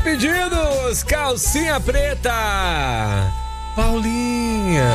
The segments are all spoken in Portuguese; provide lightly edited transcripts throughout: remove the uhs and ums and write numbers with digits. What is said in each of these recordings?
pedidos, calcinha preta. Paulinha,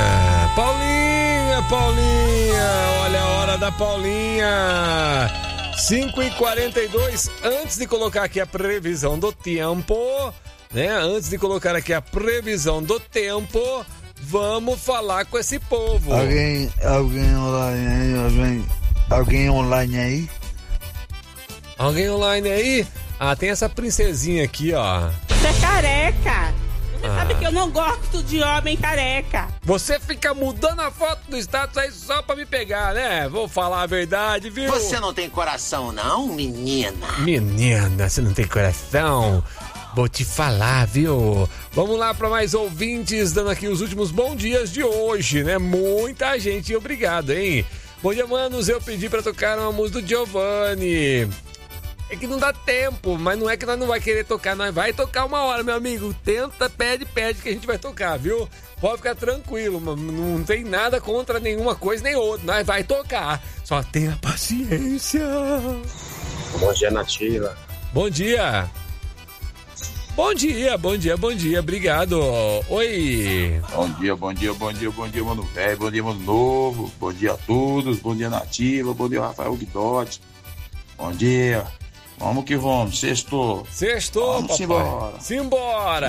olha a hora da Paulinha. 5h42, antes de colocar aqui a previsão do tempo, né? Antes de colocar aqui a previsão do tempo, vamos falar com esse povo. Alguém online aí? Alguém online aí? Alguém online aí? Ah, tem essa princesinha aqui, ó. Você é careca. Você sabe que eu não gosto de homem careca. Você fica mudando a foto do status aí só pra me pegar, né? Vou falar a verdade, viu? Você não tem coração, não, menina? Menina, você não tem coração? Vou te falar, viu? Vamos lá para mais ouvintes, dando aqui os últimos bons dias de hoje, né? Muita gente, obrigado, hein? Bom dia, manos. Eu pedi pra tocar uma música do Giovanni. É que não dá tempo, mas não é que nós não vai querer tocar, nós vai tocar uma hora, meu amigo. Tenta, pede que a gente vai tocar, viu? Pode ficar tranquilo, não tem nada contra nenhuma coisa nem outra, nós vai tocar. Só tenha paciência. Bom dia, Nativa. Bom dia. Bom dia, obrigado. Oi. Bom dia, mano velho, bom dia, mano novo, bom dia a todos, bom dia, Nativa, bom dia, Rafael Guidotti, bom dia. Vamos que vamos, sextou, vamos papai. Simbora.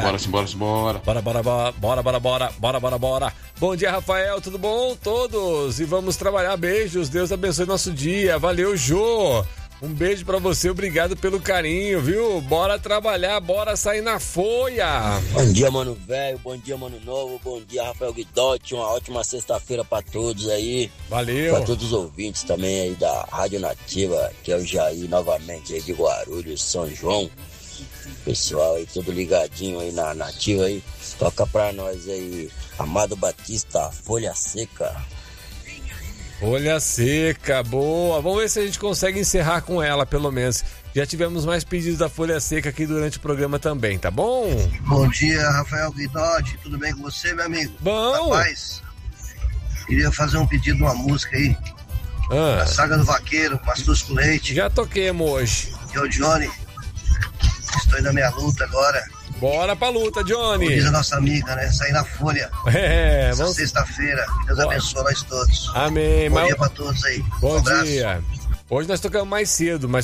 Bora. Bom dia, Rafael, tudo bom? Todos, e vamos trabalhar, beijos, Deus abençoe nosso dia, valeu, Jô. Um beijo pra você, obrigado pelo carinho, viu? Bora trabalhar, bora sair na folha. Bom dia, mano velho, bom dia, mano novo, bom dia, Rafael Guidotti, uma ótima sexta-feira pra todos aí. Valeu. Pra todos os ouvintes também aí da Rádio Nativa, que é o Jair novamente aí de Guarulhos, São João. Pessoal aí, tudo ligadinho aí na Nativa aí. Toca pra nós aí, Amado Batista, Folha Seca. Folha Seca, boa. Vamos ver se a gente consegue encerrar com ela, pelo menos. Já tivemos mais pedidos da Folha Seca aqui durante o programa também, tá bom? Bom dia, Rafael Guidotti. Tudo bem com você, meu amigo? Bom. Rapaz, queria fazer um pedido de uma música aí. A Saga do Vaqueiro, Pastos com Leite. Já toquemos hoje. Que é o Johnny. Estou aí na minha luta agora. Bora pra luta, Johnny. Como diz a nossa amiga, né? Sair na folha. Vamos... sexta-feira. Que Deus abençoe nós todos. Amém. Bom dia pra todos aí. Bom dia. Hoje nós tocamos mais cedo, mas